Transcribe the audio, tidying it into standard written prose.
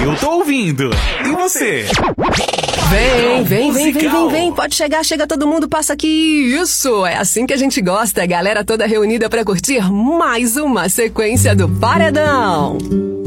Eu tô ouvindo. E você? Vem. Pode chegar, chega todo mundo, passa aqui. Isso, é assim que a gente gosta. Galera toda reunida pra curtir mais uma sequência do Paredão.